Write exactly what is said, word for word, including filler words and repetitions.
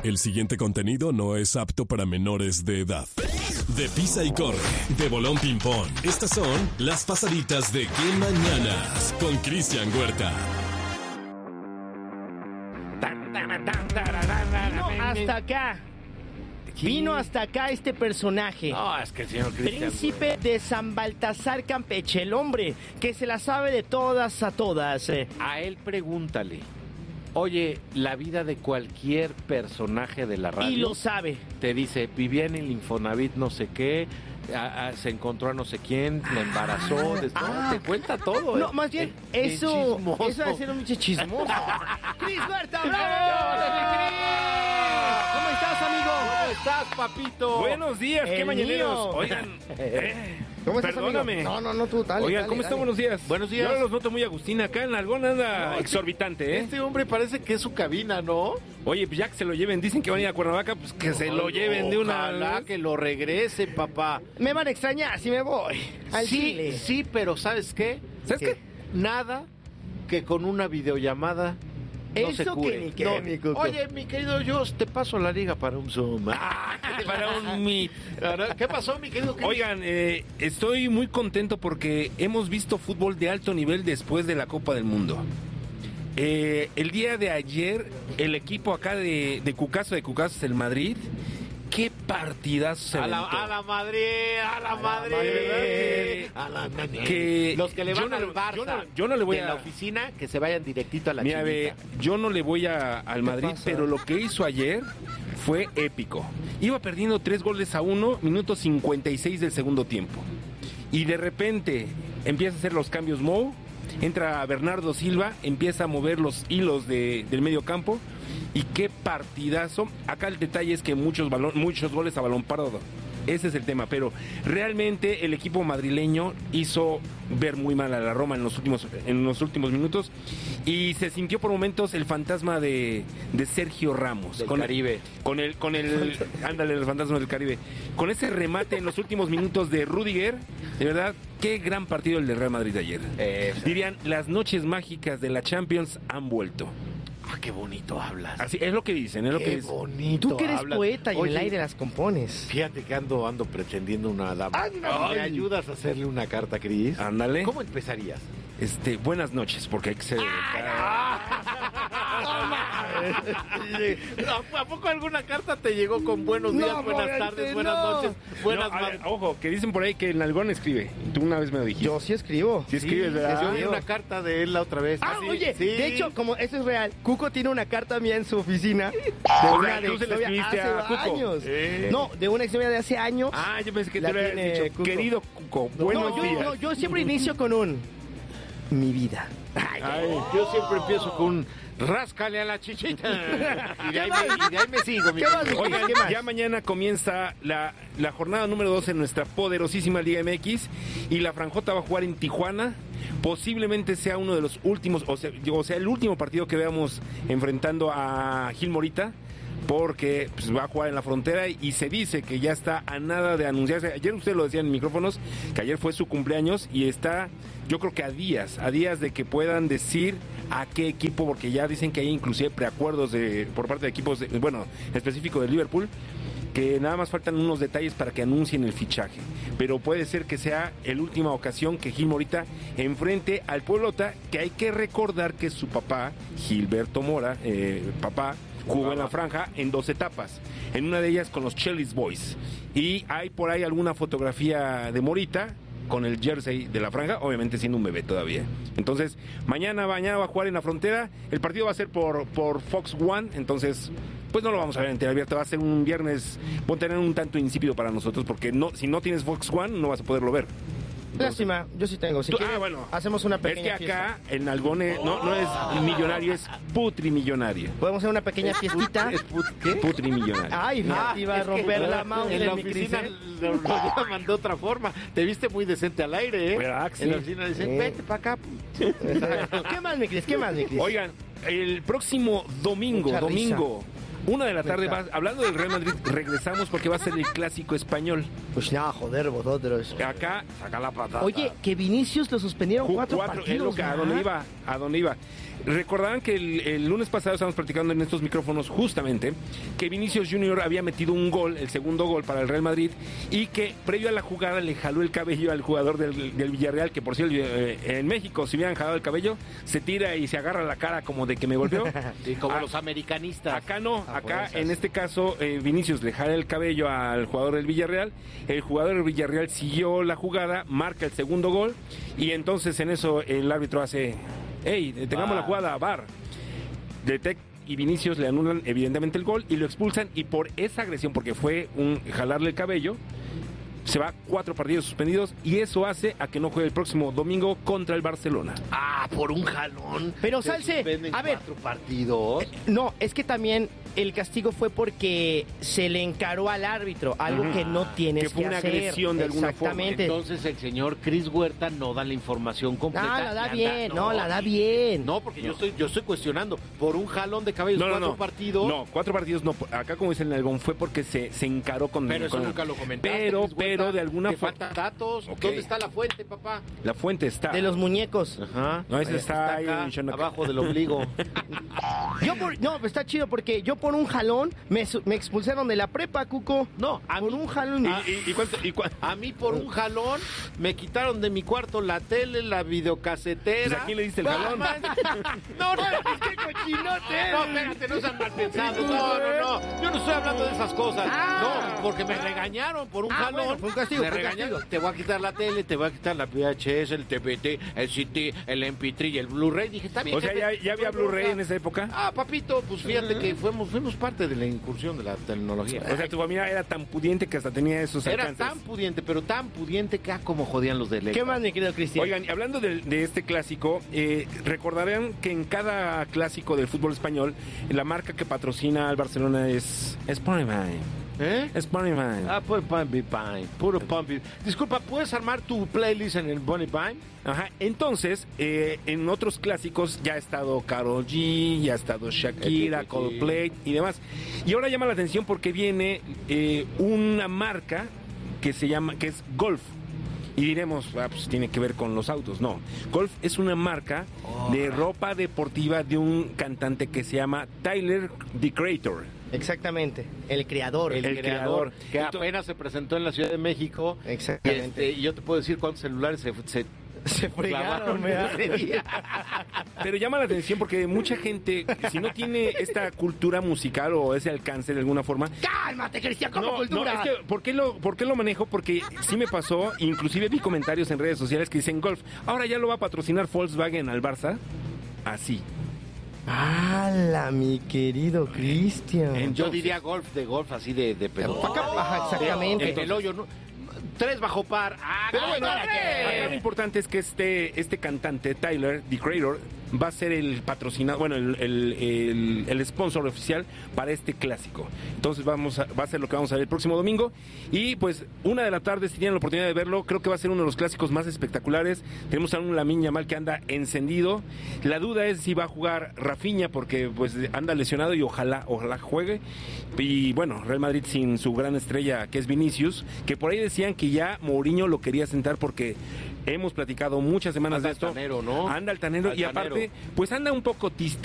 El siguiente contenido no es apto para menores de edad. De Pisa y Corre, de Bolón Ping Pong. Estas son las pasaditas de Qué Mañanas con Cristian Huerta. Vino hasta acá. Vino hasta acá este personaje. No, es que el señor Cristian. Príncipe de San Baltasar Campeche, el hombre que se la sabe de todas a todas. A él pregúntale. Oye, la vida de cualquier personaje de la radio. Y lo sabe. Te dice, vivía en el Infonavit no sé qué, a, a, se encontró a no sé quién, la embarazó. Ah, des... no, ah, te cuenta todo. No, eh. más bien, eh, eso, chismoso. eso debe ser un bicho chismoso. ¡Cris Huerta, bravo! ¿Cómo estás, amigo? ¿Cómo estás, papito? Buenos días, qué El mañaneros. mío. Oigan, eh, ¿Cómo estás, perdóname. amigo? No, no, no, tú, dale. Oigan, dale, ¿cómo dale. están? Buenos días. Buenos días. Yo los noto muy Agustín acá en Algón anda No, exorbitante, ¿eh? Este hombre parece que es su cabina, ¿no? Oye, pues ya que se lo lleven, dicen que van a ir a Cuernavaca, pues que se lo lleven de una... Ojalá que lo regrese, papá. Me van a extrañar si me voy al sí, Chile. sí, pero ¿sabes qué? ¿Sabes qué? Nada que con una videollamada no Eso se cure. que ni qué, No. mi Cuco. Oye, mi querido Jos, te paso la liga para un Zoom. Para un meet. ¿Qué pasó, mi querido Cris? Oigan, eh, estoy muy contento porque hemos visto fútbol de alto nivel después de la Copa del Mundo. Eh, el día de ayer, el equipo acá de, de Cucaso, de Cucasos, el Madrid, qué partidazo se a la, aventó. a la Madrid, a la Madrid, Madrid. a la Madrid. Que Los que le yo van no al le- Barça yo no- yo no le voy de a- la oficina, que se vayan directito a la Mira, ve, chinita. yo no le voy a, al Madrid, pasa? pero lo que hizo ayer fue épico. Iba perdiendo tres goles a uno, minuto cincuenta y seis del segundo tiempo. Y de repente empieza a hacer los cambios Mou, entra Bernardo Silva, empieza a mover los hilos de, del medio campo. Y qué partidazo. Acá el detalle es que muchos, balón, muchos goles a balón parado. Ese es el tema, pero realmente el equipo madrileño hizo ver muy mal a la Roma en los últimos, en los últimos minutos y se sintió por momentos el fantasma de, de Sergio Ramos. Del con Caribe. El, con el, con el, ándale, el fantasma del Caribe. Con ese remate en los últimos minutos de Rudiger, de verdad, qué gran partido el de Real Madrid de ayer. Eh, Dirían, las noches mágicas de la Champions han vuelto. Ah, qué bonito hablas. Así es lo que dicen, es lo que Qué dicen. bonito. Tú que eres hablas. poeta y en Oye, el aire las compones. Fíjate que ando, ando pretendiendo una dama. Ándale. ¿Me ayudas a hacerle una carta, Cris? Ándale. ¿Cómo empezarías? Este, buenas noches, porque hay que ser. ¿A poco alguna carta te llegó con buenos días, No, buenas Morante, tardes, buenas no. noches, buenas No, a ver, madrugadas? ojo, que dicen por ahí que el Nalgón escribe. Tú una vez me lo dijiste. Yo sí escribo. Sí escribes, ¿verdad? Yo vi Ah, una carta de él la otra vez. Ah, sí, oye, sí. de hecho, como eso es real, Cuco tiene una carta mía en su oficina de O una sea, de tú se la exnovia escribiste hace a Cuco. años. Eh. No, de una exnovia de hace años. Ah, yo pensé que La te lo habías tiene dicho. Cuco. Querido Cuco, buenos no, yo, días. no, yo siempre inicio con un mi vida. Ay, Ay, Yo siempre empiezo con un ráscale a la chichita. Y de ahí me, y de ahí me sigo, mi ¿Qué más, querido. Oigan, ¿Qué más? ya mañana comienza la, la jornada número dos en nuestra poderosísima Liga M X y la Franjota va a jugar en Tijuana. Posiblemente sea uno de los últimos, o sea, o sea el último partido que veamos enfrentando a Gil Morita, porque pues, va a jugar en la frontera y se dice que ya está a nada de anunciarse. Ayer usted lo decía en micrófonos, que ayer fue su cumpleaños y está, yo creo que a días, a días de que puedan decir a qué equipo, porque ya dicen que hay inclusive preacuerdos de, por parte de equipos, de, bueno, específico de Liverpool, que nada más faltan unos detalles para que anuncien el fichaje. Pero puede ser que sea la última ocasión que Gil Morita enfrente al Pueblota, que hay que recordar que su papá, Gilberto Mora, eh, papá, jugó en la franja en dos etapas, en una de ellas con los Chelis Boys. Y hay por ahí alguna fotografía de Morita con el jersey de la franja, obviamente siendo un bebé todavía. Entonces, mañana, mañana va a jugar en la frontera. El partido va a ser por, por Fox One, entonces, pues no lo vamos a ver en tele abierta. Va a ser un viernes, va a tener un tanto insípido para nosotros, porque no, si no tienes Fox One, no vas a poderlo ver. Lástima, yo sí tengo. Si Tú- quiere, ah, bueno. hacemos una Es pequeña que acá, fiesta. en Algone, no, no es millonario, es putrimillonario. Podemos hacer una pequeña fiestita. ¿Es put- ¿Qué? Putrimillonario. Ay, Ah, me iba a es que romper la en mouse la en mi oficina Cris, ¿eh? lo, lo llaman de otra forma. Te viste muy decente al aire, ¿eh? ¿Verdad que En la sí? oficina dicen, Sí. vete para acá. Exacto. ¿Qué más, mi Cris? ¿Qué más, mi Cris? Oigan, el próximo domingo, Mucha domingo, una de la tarde, Mucha. va, hablando del Real Madrid, regresamos porque va a ser el clásico español. Pues nada, joder, vosotros. Acá, saca la patada. Oye, que Vinicius lo suspendieron Ju- cuatro, cuatro, es partidos. lo que, a ¿verdad? donde iba, a donde iba. recordarán que el, el lunes pasado estábamos platicando en estos micrófonos justamente que Vinicius Junior había metido un gol, el segundo gol para el Real Madrid, y que previo a la jugada le jaló el cabello al jugador del, del Villarreal, que por cierto eh, en México si hubieran jalado el cabello se tira y se agarra la cara como de que me golpeó. Y como Ah, los americanistas. Acá no, A acá fuerzas. en este caso eh, Vinicius le jala el cabello al jugador del Villarreal, el jugador del Villarreal siguió la jugada, marca el segundo gol y entonces en eso el árbitro hace, hey, tengamos Var. la jugada, V A R. Detect y Vinicius le anulan evidentemente el gol y lo expulsan, y por esa agresión, porque fue un jalarle el cabello, se va cuatro partidos suspendidos, y eso hace a que no juegue el próximo domingo contra el Barcelona. Ah, por un jalón. Pero Te Salce, suspenden a ver, cuatro partidos. no, es que también el castigo fue porque se le encaró al árbitro, algo Ujú. que no tienes Que fue una hacer. agresión de alguna forma. Exactamente. Entonces el señor Chris Huerta no da la información completa. No, la da y anda- bien, no, la da bien. No, porque yo estoy, yo estoy cuestionando. Por un jalón de cabellos, No, no, cuatro no. partidos. No, cuatro partidos no. Acá, como dice el Nalgón, fue porque se, se encaró con... Pero eso con- nunca lo comentaste. Pero, Chris Huerta. pero de alguna Te forma... faltan datos. Ok. ¿Dónde está la fuente, papá? La fuente está. De los muñecos. Ajá. No, ese está ahí acá, en Shonaka. abajo del ombligo. Yo por, no, pues está chido porque yo por un jalón me, su- me expulsaron de la prepa, Cuco. No, a por mí- un jalón. ¿Y, y, y cuánto- y cua- A mí por un jalón me quitaron de mi cuarto la tele, la videocasetera. Pues, ¿a quién le diste el Va, jalón? man. No, no, qué cochinote. No, espérate, no sean mal pensados. No, no, no. Yo no estoy hablando de esas cosas. Ah. No, porque me regañaron por un Ah, jalón. bueno, fue un castigo, Me fue un regañaron. castigo. Te voy a quitar la tele, te voy a quitar la V H S, el T V T, el C D, el M P tres y el Blu-ray. Dije, está bien. O sea, jefe, ¿ya, ya había no Blu-ray bronca. en esa época? Ah, papito, pues fíjate que fuimos, fuimos parte de la incursión de la tecnología. O sea, tu familia era tan pudiente que hasta tenía esos Era alcances. tan pudiente, pero tan pudiente que ah, como jodían los de Lego. ¿Qué más, mi querido Cristian? Oigan, y hablando de, de este clásico, eh, recordarán que en cada clásico del fútbol español, la marca que patrocina al Barcelona es Spotify. ¿Eh? Spotify. Ah, puro Pumpy Pine, puro Pumpy. Disculpa, ¿puedes armar tu playlist en el Bunny Pine? Ajá, entonces, eh, en otros clásicos ya ha estado Karol G, ya ha estado Shakira, Sí, sí, sí. Coldplay y demás. Y ahora llama la atención porque viene eh, una marca que se llama, que es Golf. Y diremos, ah, pues tiene que ver con los autos. No, Golf es una marca de ropa deportiva de un cantante que se llama Tyler, the Creator. Exactamente, el creador. El, El creador, creador. que Entonces- apenas se presentó en la Ciudad de México. Exactamente. Este, y yo te puedo decir cuántos celulares se, se, Se fregaron, clavaron ¿verdad? ese día. Pero llama la atención porque mucha gente, si no tiene esta cultura musical o ese alcance de alguna forma, Cálmate, Cristian, como No, cultura. no, es que, ¿por qué, lo, ¿por qué lo manejo? Porque sí me pasó, inclusive vi comentarios en redes sociales que dicen Golf, ahora ya lo va a patrocinar Volkswagen al Barça. Así. ¡Hala, mi querido Cristian! Yo diría golf de golf, así de, de pedo. Pa' acá, ajá, exactamente. En el hoyo, ¿no? Tres bajo par. ¡Ah, Pero bueno, ¡dale! acá lo importante es que este, este cantante, Tyler, the Creator, va a ser el patrocinado, bueno, el, el, el, el sponsor oficial para este clásico. Entonces vamos a, va a ser lo que vamos a ver el próximo domingo. Y pues, una de la tarde, si tienen la oportunidad de verlo, creo que va a ser uno de los clásicos más espectaculares. Tenemos a un Lamine Yamal que anda encendido. La duda es si va a jugar Rafinha, porque pues anda lesionado y ojalá, ojalá juegue. Y bueno, Real Madrid sin su gran estrella, que es Vinicius, que por ahí decían que ya Mourinho lo quería sentar porque hemos platicado muchas semanas Anda de esto. altanero, ¿no? Anda altanero y Altanero. aparte, pues anda un poco tis-